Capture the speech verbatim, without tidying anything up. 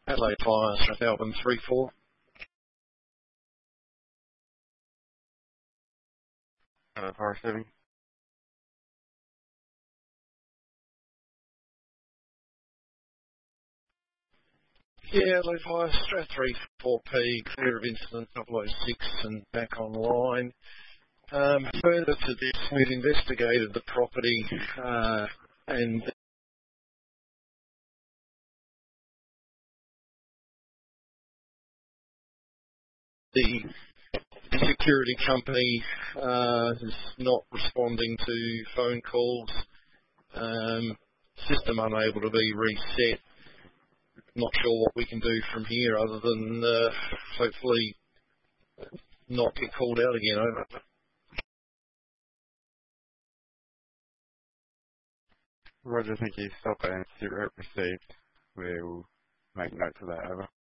Adelaide Fire, Melbourne three four. Adelaide Fire seven. Yeah, Adelaide Fire, Strat three four P, clear of incident double oh six and back online. Um, further to this, we've investigated the property uh, and the security company uh, is not responding to phone calls. Um, system unable to be reset. Not sure what we can do from here other than uh, hopefully not get called out again. Over. Roger, thank you. Stop and zero received. We'll make note of that. Over.